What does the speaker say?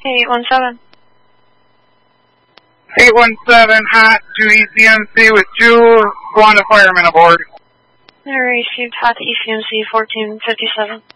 817. 817, hot to ECMC with 2 Rwanda firemen aboard. I received hot to ECMC 1457.